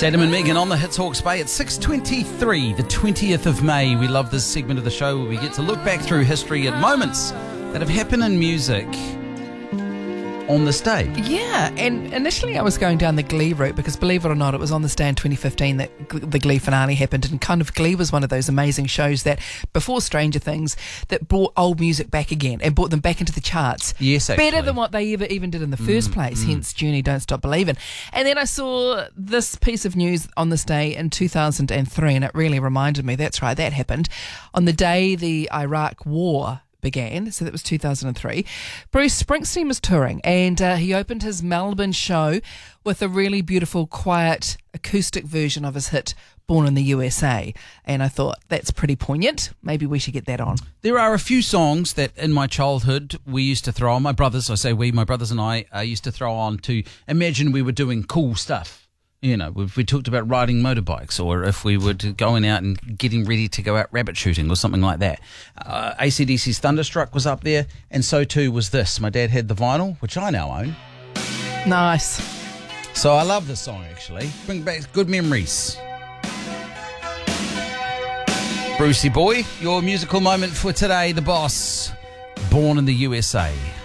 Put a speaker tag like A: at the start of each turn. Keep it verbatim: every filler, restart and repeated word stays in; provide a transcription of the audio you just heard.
A: It's Adam and Megan on the Hits Hawke's Bay at six twenty-three, the twentieth of May. We love this segment of the show where we get to look back through history at moments that have happened in music on this day.
B: Yeah, and initially I was going down the Glee route because, believe it or not, it was on this day in twenty fifteen that the Glee finale happened, and kind of Glee was one of those amazing shows that, before Stranger Things, that brought old music back again and brought them back into the charts.
A: Yes, actually.
B: Better than what they ever even did in the first
A: mm,
B: place,
A: mm.
B: hence Journey, Don't Stop Believin'. And then I saw this piece of news on this day in two thousand three, and it really reminded me, that's right, that happened on the day the Iraq War began, so that was two thousand three. Bruce Springsteen was touring, and uh, he opened his Melbourne show with a really beautiful, quiet, acoustic version of his hit Born in the U S A, and I thought, that's pretty poignant. Maybe we should get that on.
A: There are a few songs that in my childhood we used to throw on. My brothers, I say we, my brothers and I uh, used to throw on to imagine we were doing cool stuff. You know, if we talked about riding motorbikes, or if we were going out and getting ready to go out rabbit shooting or something like that. Uh, A C D C's Thunderstruck was up there, and so too was this. My dad had the vinyl, which I now own.
B: Nice.
A: So I love this song, actually. Bring back good memories. Brucey boy, your musical moment for today, The Boss, Born in the U S A.